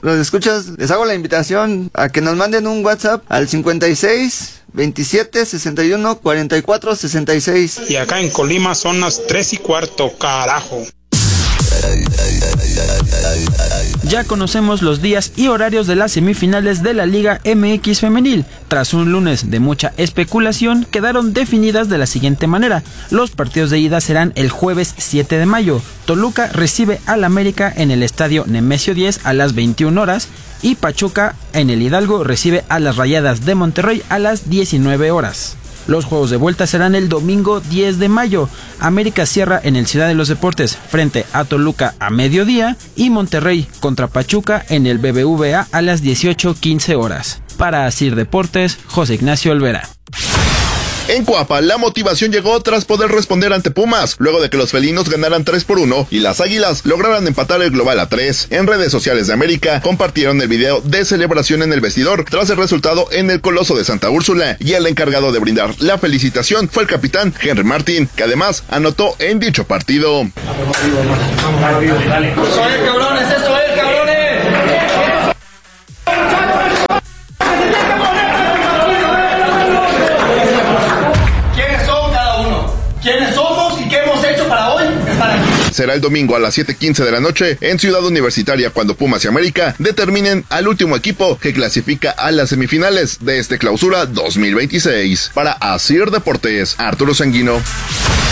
los escuchas, les hago la invitación a que nos manden un WhatsApp al 56 27 61 44 66. Y acá en Colima son las 3:15, carajo. Ya conocemos los días y horarios de las semifinales de la Liga MX Femenil. Tras un lunes de mucha especulación, quedaron definidas de la siguiente manera. Los partidos de ida serán el jueves 7 de mayo. Toluca recibe al América en el estadio Nemesio 10 a las 21 horas y Pachuca en el Hidalgo recibe a las Rayadas de Monterrey a las 19 horas. Los juegos de vuelta serán el domingo 10 de mayo. América cierra en el Ciudad de los Deportes frente a Toluca a mediodía y Monterrey contra Pachuca en el BBVA a las 18:15 horas. Para Asir Deportes, José Ignacio Olvera. En Coapa, la motivación llegó tras poder responder ante Pumas, luego de que los felinos ganaran 3-1 y las Águilas lograran empatar el global a 3. En redes sociales de América compartieron el video de celebración en el vestidor tras el resultado en el Coloso de Santa Úrsula, y el encargado de brindar la felicitación fue el capitán Henry Martin, que además anotó en dicho partido. ¡Eso es, cabrones! ¡Eso es, cabrones! ¿Quiénes somos y qué hemos hecho para hoy? Será el domingo a las 7:15 de la noche en Ciudad Universitaria cuando Pumas y América determinen al último equipo que clasifica a las semifinales de este clausura 2026. Para Asir Deportes, Arturo Sanguino.